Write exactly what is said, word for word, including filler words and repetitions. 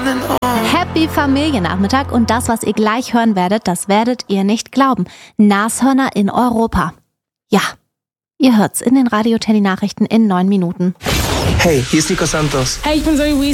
Happy Familiennachmittag und das, was ihr gleich hören werdet, das werdet ihr nicht glauben. Nashörner in Europa. Ja, ihr hört's in den Radio Teddy Nachrichten in neun Minuten. Hey, hier ist Nico Santos. Hey, ich bin Zoe